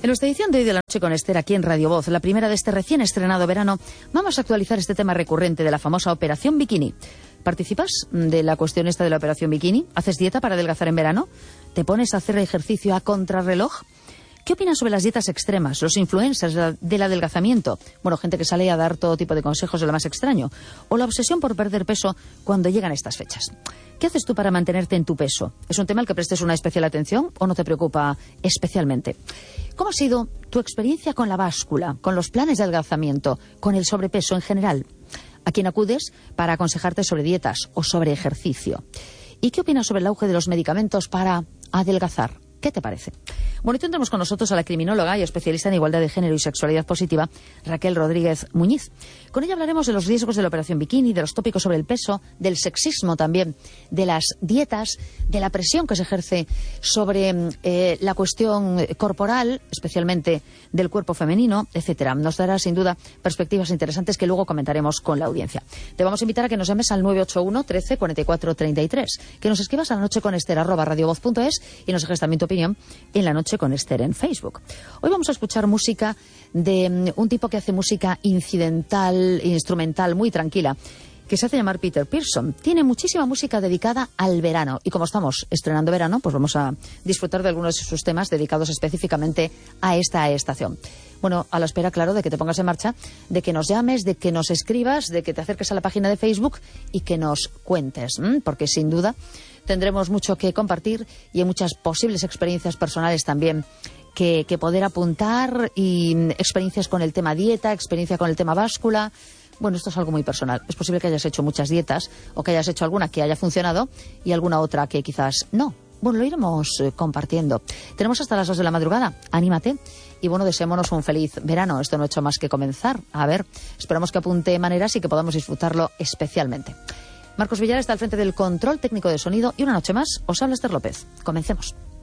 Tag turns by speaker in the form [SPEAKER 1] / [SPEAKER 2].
[SPEAKER 1] En nuestra edición de hoy de la noche con Esther aquí en Radio Voz, la primera de este recién estrenado verano, vamos a actualizar este tema recurrente de la famosa Operación Bikini. ¿Participas de la cuestión esta de la Operación Bikini? ¿Haces dieta para adelgazar en verano? ¿Te pones a hacer ejercicio a contrarreloj? ¿Qué opinas sobre las dietas extremas, los influencers del adelgazamiento? Bueno, gente que sale a dar todo tipo de consejos de lo más extraño. O la obsesión por perder peso cuando llegan estas fechas. ¿Qué haces tú para mantenerte en tu peso? ¿Es un tema al que prestes una especial atención o no te preocupa especialmente? ¿Cómo ha sido tu experiencia con la báscula, con los planes de adelgazamiento, con el sobrepeso en general? ¿A quién acudes para aconsejarte sobre dietas o sobre ejercicio? ¿Y qué opinas sobre el auge de los medicamentos para adelgazar? ¿Qué te parece? Bueno, y tendremos con nosotros a la criminóloga y especialista en igualdad de género y sexualidad positiva, Raquel Rodríguez Muñiz. Con ella hablaremos de los riesgos de la Operación Bikini, de los tópicos sobre el peso, del sexismo también, de las dietas, de la presión que se ejerce sobre la cuestión corporal, especialmente del cuerpo femenino, etcétera. Nos dará sin duda perspectivas interesantes que luego comentaremos con la audiencia. Te vamos a invitar a que nos llames al 981 13 44 33, que nos escribas a la noche con Esther @radiovoz.es y nos dejes también tu opinión en La Noche con Esther en Facebook. Hoy vamos a escuchar música de un tipo que hace música incidental, instrumental, muy tranquila, que se hace llamar Peter Pearson. Tiene muchísima música dedicada al verano y como estamos estrenando verano, pues vamos a disfrutar de algunos de sus temas dedicados específicamente a esta estación. Bueno, a la espera, claro, de que te pongas en marcha, de que nos llames, de que nos escribas, de que te acerques a la página de Facebook y que nos cuentes, porque sin duda tendremos mucho que compartir y hay muchas posibles experiencias personales también que poder apuntar, y experiencias con el tema dieta, experiencia con el tema báscula. Bueno, esto es algo muy personal. Es posible que hayas hecho muchas dietas o que hayas hecho alguna que haya funcionado y alguna otra que quizás no. Bueno, lo iremos compartiendo. Tenemos hasta las 2 de la madrugada. Anímate. Y bueno, deseémonos un feliz verano. Esto no ha hecho más que comenzar. A ver, esperamos que apunte maneras y que podamos disfrutarlo especialmente. Marcos Villar está al frente del control técnico de sonido y una noche más os habla Esther López. Comencemos.